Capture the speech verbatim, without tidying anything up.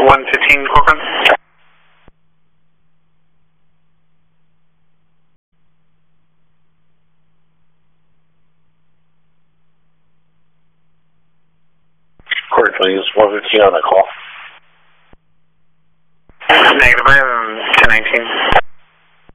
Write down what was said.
one fifteen, Corcoran. Corey, please, one fifteen on the call.